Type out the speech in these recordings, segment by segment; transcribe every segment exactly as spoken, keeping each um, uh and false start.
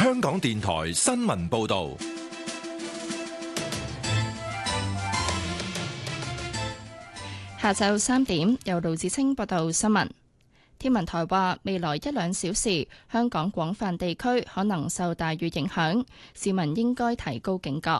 香港電台新聞報道。 下晝三點，由盧子清報道新聞。天文台話，未來一兩小時，香港廣泛地區可能受大雨影響，市民應該提高警覺。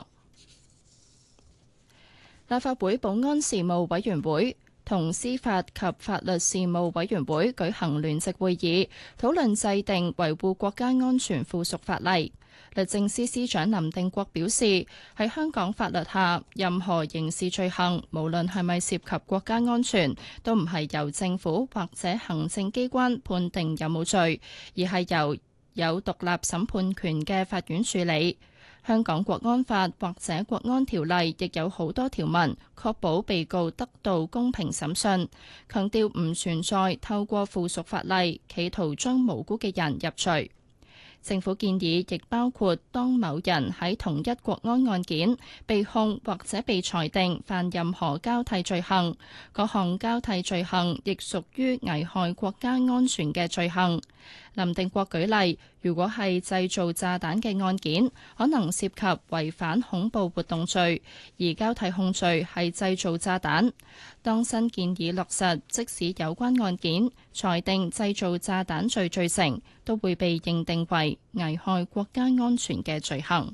立法會保安事務委員會同司法及法律事務委員會舉行聯席會議，討論制定維護國家安全附屬法例。律政司司長林定國表示，喺香港法律下，任何刑事罪行，無論係咪涉及國家安全，都唔係由政府或者行政機關判定有冇罪，而係由有獨立審判權嘅法院處理。香港國安法或者國安條例亦有好多條文，確保被告得到公平審訊，強調唔存在透過附屬法例企圖將無辜嘅人入罪。政府建議亦包括，當某人喺同一國安案件被控或者被裁定犯任何交替罪行，嗰項交替罪行亦屬於危害國家安全嘅罪行。林定國舉例，如果係製造炸彈嘅案件，可能涉及違反恐怖活動罪，而交替控罪係製造炸彈。當新建議落實，即使有關案件裁定製造炸彈罪罪成，都會被認定為危害國家安全嘅罪行。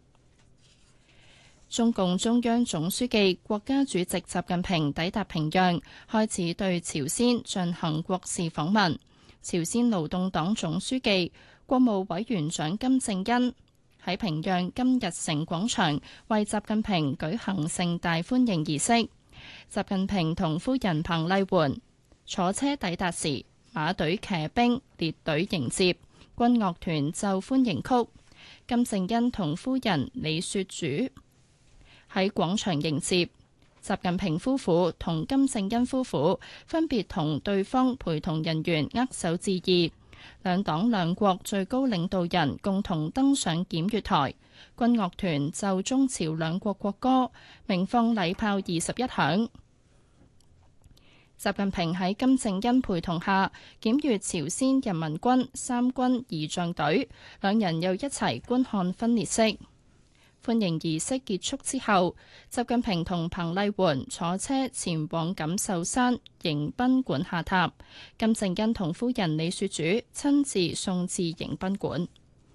中共中央總書記、國家主席習近平抵達平壤，開始對朝鮮進行國事訪問。朝鮮勞動黨總書記、國務委員長金正恩喺平壤金日成廣場為習近平舉行盛大歡迎儀式。習近平同夫人彭麗媛坐車抵達時，馬隊騎兵列隊迎接，軍樂團奏歡迎曲。金正恩同夫人李雪主喺廣場迎接。習近平夫婦同金正恩夫婦分別同對方陪同人員握手致意，兩黨兩國最高領導人共同登上檢閱台，軍樂團奏中朝兩國國歌，鳴放禮炮二十一響。習近平喺金正恩陪同下檢閱朝鮮人民軍三軍儀仗隊，兩人又一齊觀看分列式。歡迎儀式結束之後，習近平同彭麗媛坐車前往錦繡山迎賓館下榻，金正恩同夫人李雪主親自送至迎賓館。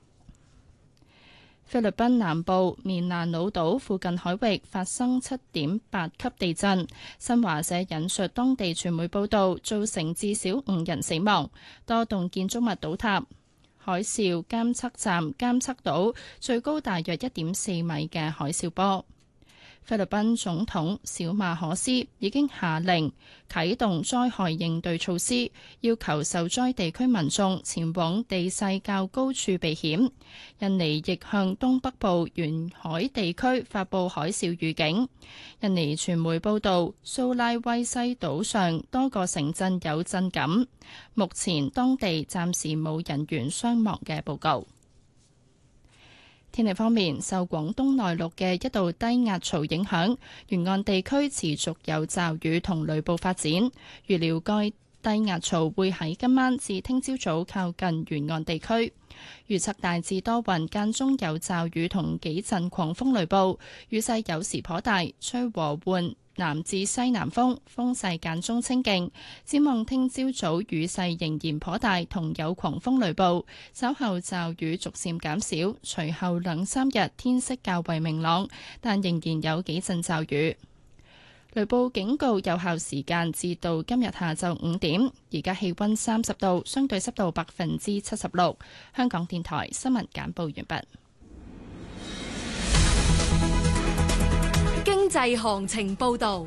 菲律賓南部棉蘭老島附近海域發生七點八級地震，新華社引述當地傳媒報道，造成至少五人死亡，多棟建築物倒塌。海嘯監測站監測到最高大約一點四米嘅海嘯波。菲律賓總統小馬可斯已經下令啟動災害應對措施，要求受災地區民眾前往地勢較高處避險。印尼亦向東北部沿海地區發布海嘯預警。印尼傳媒報道，蘇拉威西島上多個城鎮有震感，目前當地暫時冇人員傷亡嘅報告。天氣方面，受廣東內陸嘅一道低壓槽影響，沿岸地區持續有驟雨同雷暴發展。預料該低壓槽會喺今晚至聽朝早靠近沿岸地區。預測大致多雲，間中有驟雨同幾陣狂風雷暴，雨勢有時頗大，吹和緩南至西南風，風勢間中清勁。展望聽朝早雨勢仍然頗大，同有狂風雷暴，稍後驟雨逐漸減少，隨後兩三日天色較為明朗，但仍然有幾陣驟雨。雷暴警告有效時間至到今日下晝五點。而家氣溫三十度，相對濕度百分之七十六。香港電台新聞簡報完畢。 經濟行情報道。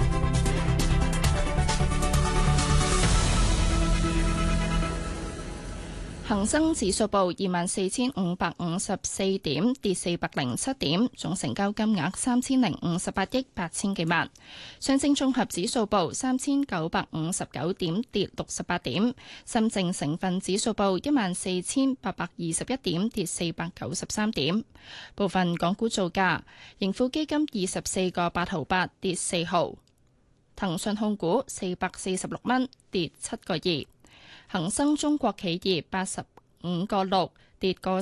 恒生指數報二萬四千五百五十四點，跌四百零七點，總成交金額三千零五十八億八千幾萬。上證綜合指數報三千九百五十九點，跌六十八點。深證成分指數報一萬四千八百二十一點，跌四百九十三點。部分港股造價，盈富基金二十四個八毫八，跌四毫。騰訊控股四百四十六蚊，跌七個二。恒生中國企業八十五個六，跌個